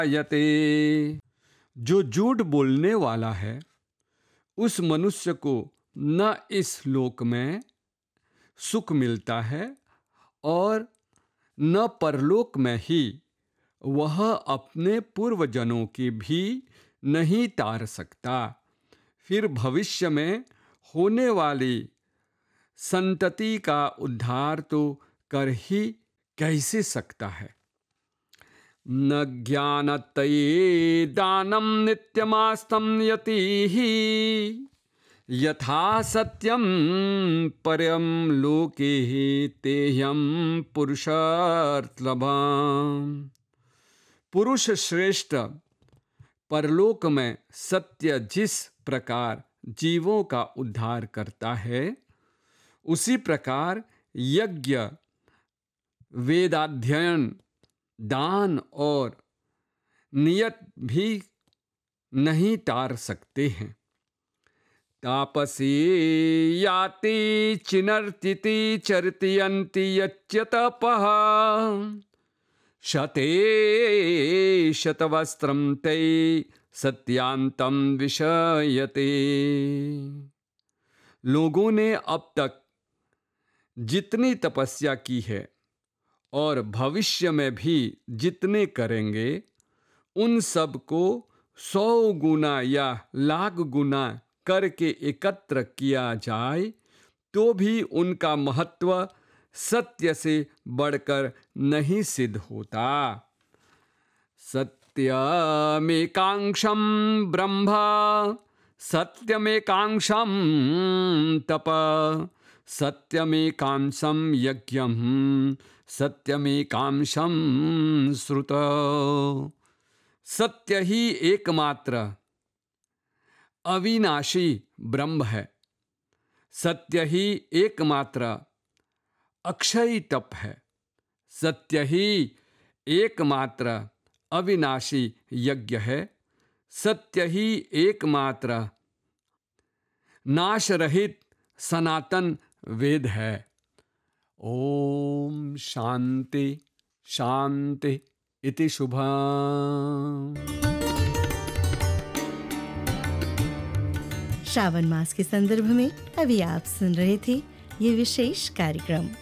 यते। जो झूठ बोलने वाला है उस मनुष्य को न इस लोक में सुख मिलता है और न परलोक में ही वह अपने पूर्वजनों की भी नहीं तार सकता। फिर भविष्य में होने वाली संतति का उद्धार तो कर ही कैसे सकता है। न ज्ञानतये दानं नित्यमास्तं यतिः यथा सत्यं परं लोके तेह्यं पुरुषार्थलभम्। पुरुष श्रेष्ठ परलोक में सत्य जिस प्रकार जीवों का उद्धार करता है उसी प्रकार यज्ञ, वेदाध्ययन, दान और नियत भी नहीं तार सकते हैं। तापसी याति चिनर्तिति चर्तयन्ति यच्च तपः शते शतवस्त्रं ते सत्यांतं विषयते। लोगों ने अब तक जितनी तपस्या की है और भविष्य में भी जितने करेंगे उन सब को 100 गुना या लाख गुना करके एकत्र किया जाए तो भी उनका महत्व सत्य से बढ़कर नहीं सिद्ध होता। सत्यमेकांक्षं ब्रह्म सत्यमेकांक्षं तप सत्यमेकांक्षं यज्ञं सत्यमेकांक्षं श्रुत। सत्य ही एकमात्र अविनाशी ब्रह्म है। सत्य ही एकमात्र अक्षय तप है। सत्य ही एकमात्र अविनाशी यज्ञ है। सत्य ही एकमात्र नाश रहित सनातन वेद है। ओम शांति शांति इति शुभम्। श्रावण मास के संदर्भ में अभी आप सुन रहे थे ये विशेष कार्यक्रम।